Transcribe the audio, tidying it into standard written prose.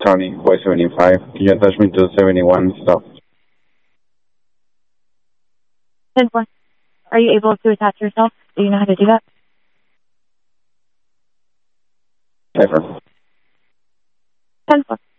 Tony, boy 75. Can you attach me to 71 stop? 10-4. Are you able to attach yourself? Do you know how to do that? Never. 10-4.